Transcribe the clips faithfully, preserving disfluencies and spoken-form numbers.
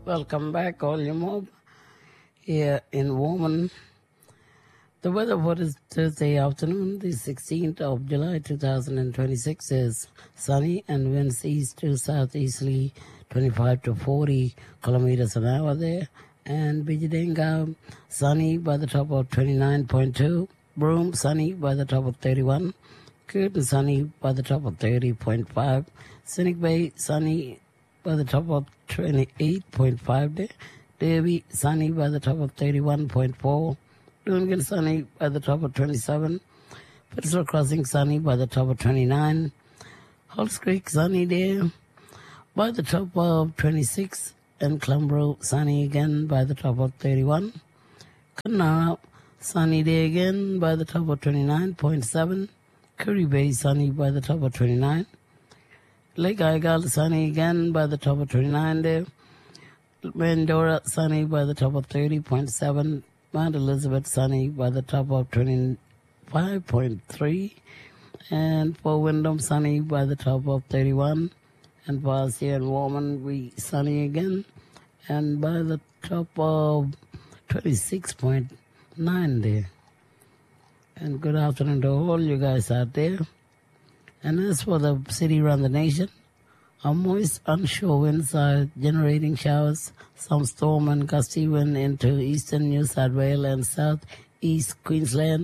Welcome back, all you mob, here in Woman. The weather for this Thursday afternoon, the sixteenth of July two thousand twenty-six, is sunny and winds east to southeasterly twenty-five to forty kilometers an hour there. And Bijidenga, sunny by the top of twenty-nine point two. Broome, sunny by the top of thirty-one. Curtin, sunny by the top of thirty point five. Cynic Bay, sunny by the top of twenty-eight point five there. Derby, sunny by the top of thirty-one point four. Dungan, sunny by the top of twenty-seven. Fitzroy Crossing, sunny by the top of twenty-nine. Halls Creek, sunny there by the top of twenty-six. And Clumbro, sunny again by the top of thirty-one. Kununurra, sunny day again by the top of twenty-nine point seven. Curry Bay, sunny by the top of twenty-nine. Lake Igal, sunny again by the top of twenty-nine there. Mandora, sunny by the top of thirty point seven. Mount Elizabeth, sunny by the top of twenty-five point three. And for Wyndham, sunny by the top of thirty-one. And for us here in Warman, we sunny again. And by the top of twenty-six point nine there. And good afternoon to all you guys out there. And as for the city around the nation, a moist onshore winds are generating showers, some storm and gusty wind into eastern New South Wales and southeast Queensland.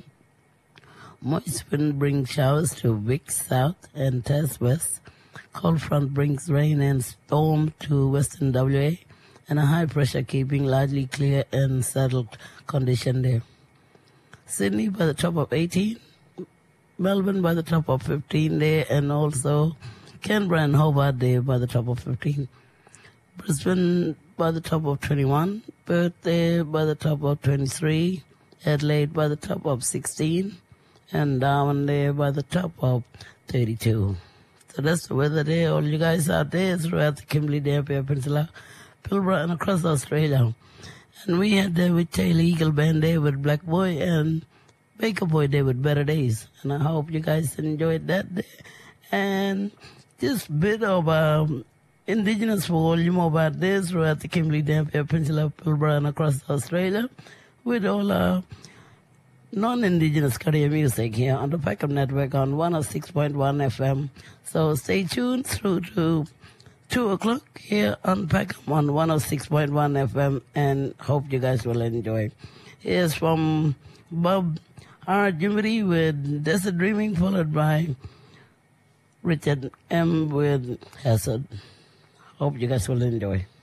Moist wind brings showers to Vic South and Test West. Cold front brings rain and storm to western W A, and a high pressure keeping largely clear and settled condition there. Sydney by the top of eighteen, Melbourne by the top of fifteen there, and also Canberra and Hobart there by the top of fifteen. Brisbane by the top of twenty-one, Perth there by the top of twenty-three, Adelaide by the top of sixteen, and Darwin there by the top of thirty-two. So that's the weather there. All you guys out there throughout the Kimberley Dampier Peninsula, Pilbara, and across Australia. And we had the with Tail Eagle Band there with Black Boy and Baker Boy there with Better Days. And I hope you guys enjoyed that day. And just a bit of um, indigenous volume about this throughout the Kimberley Dampier Peninsula, Pilbara, and across Australia with all our non-indigenous career music here on the Peckham Network on one oh six point one F M. So stay tuned through to two o'clock here on Peckham on one oh six point one F M, and hope you guys will enjoy. Here's from Bob R. Jimmery with Desert Dreaming, followed by Richard M. with Hazard. Hope you guys will enjoy.